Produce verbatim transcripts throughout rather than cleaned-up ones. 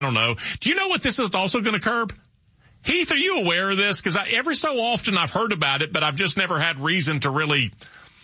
don't know. Do you know what this is also going to curb? Heath, are you aware of this? Because every so often I've heard about it, but I've just never had reason to really,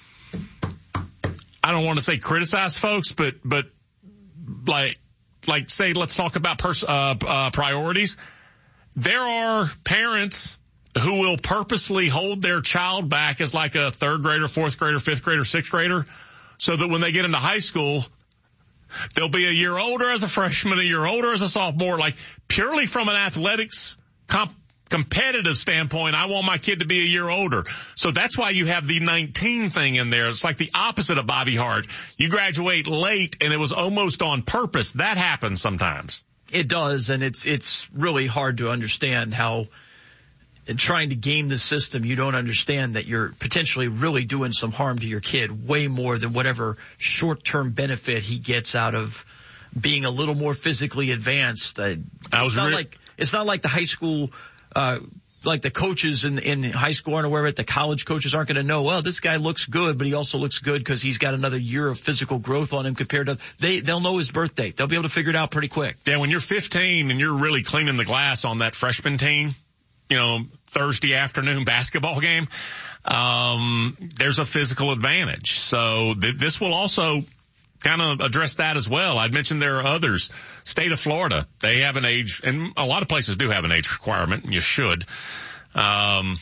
I don't want to say criticize folks, but, but like, like say, let's talk about pers- uh, uh, priorities. There are parents who will purposely hold their child back as like a third grader, fourth grader, fifth grader, sixth grader, so that when they get into high school, they'll be a year older as a freshman, a year older as a sophomore, like purely from an athletics comp- competitive standpoint. I want my kid to be a year older. So that's why you have the nineteen thing in there. It's like the opposite of Bobby Hart. You graduate late and it was almost on purpose. That happens sometimes. It does. And it's, it's really hard to understand how, in trying to game the system, you don't understand that you're potentially really doing some harm to your kid way more than whatever short-term benefit he gets out of being a little more physically advanced. Uh, I was it's not re- like it's not like the high school, uh, like the coaches in in high school aren't aware of it. The college coaches aren't going to know. Well, this guy looks good, but he also looks good because he's got another year of physical growth on him compared to they. They'll know his birth date. They'll be able to figure it out pretty quick. Yeah, when you're fifteen and you're really cleaning the glass on that freshman team, you know, Thursday afternoon basketball game, um, there's a physical advantage. So th- this will also kind of address that as well. I'd mentioned there are others. State of Florida, they have an age, and a lot of places do have an age requirement, and you should. Um,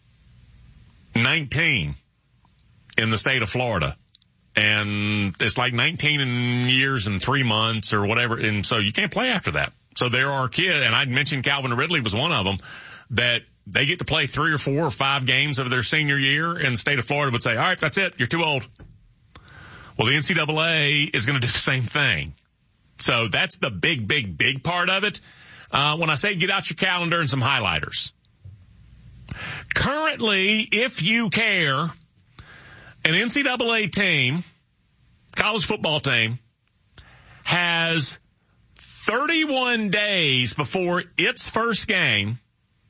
nineteen in the state of Florida. And it's like nineteen in years and three months or whatever. And so you can't play after that. So there are kids, and I'd mentioned Calvin Ridley was one of them, that they get to play three or four or five games of their senior year, and the state of Florida would say, all right, that's it. You're too old. Well, the N C double A is going to do the same thing. So that's the big, big, big part of it. Uh, when I say get out your calendar and some highlighters. Currently, if you care, an N C double A team, college football team, has thirty-one days before its first game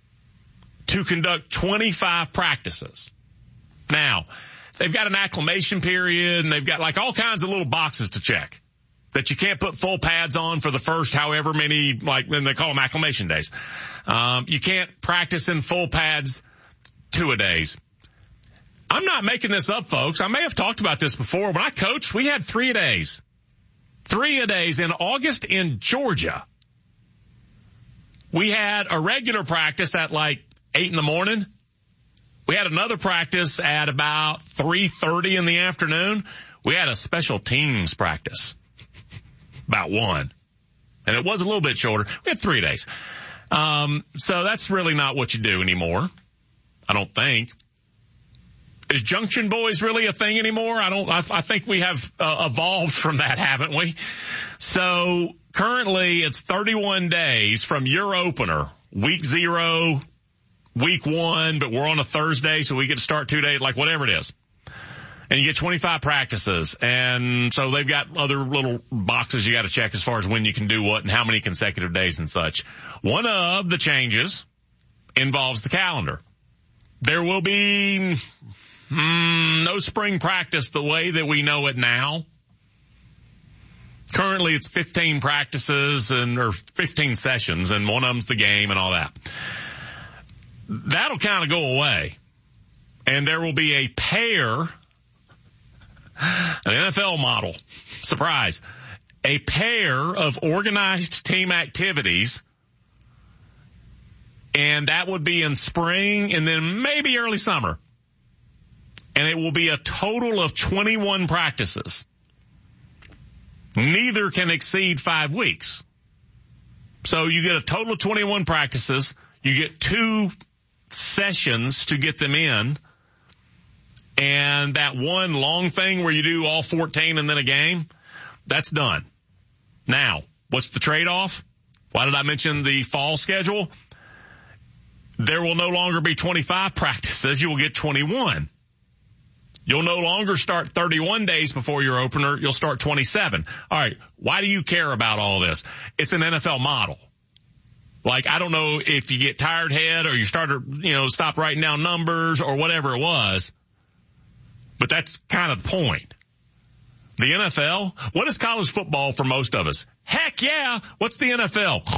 to conduct twenty-five practices. Now, they've got an acclimation period, and they've got like all kinds of little boxes to check that you can't put full pads on for the first however many, like then they call them acclimation days. Um, you can't practice in full pads two-a-days. I'm not making this up, folks. I may have talked about this before. When I coached, we had three-a-days. Three-a-days in August in Georgia. We had a regular practice at like eight in the morning. We had another practice at about three thirty in the afternoon. We had a special teams practice, about one. And it was a little bit shorter. We had three days. Um, so that's really not what you do anymore, I don't think. Is Junction Boys really a thing anymore? I don't, I, I think we have uh, evolved from that, haven't we? So currently it's thirty-one days from your opener, week zero, week one, but we're on a Thursday, so we get to start two days, like whatever it is. And you get twenty-five practices. And so they've got other little boxes you got to check as far as when you can do what and how many consecutive days and such. One of the changes involves the calendar. There will be mm, no spring practice the way that we know it now. Currently it's fifteen practices and or fifteen sessions, and one of them's the game and all that. That'll kind of go away. And there will be a pair, an N F L model, surprise, a pair of organized team activities, and that would be in spring and then maybe early summer. And it will be a total of twenty-one practices. Neither can exceed five weeks. So you get a total of twenty-one practices. You get two sessions to get them in. And that one long thing where you do all fourteen and then a game, that's done. Now, what's the trade-off? Why did I mention the fall schedule? There will no longer be twenty-five practices. You will get twenty-one. You'll no longer start thirty-one days before your opener. You'll start twenty-seven. All right. Why do you care about all this? It's an N F L model. Like, I don't know if you get tired head or you start to, you know, stop writing down numbers or whatever it was, but that's kind of the point. The N F L? What is college football for most of us? Heck yeah. What's the N F L?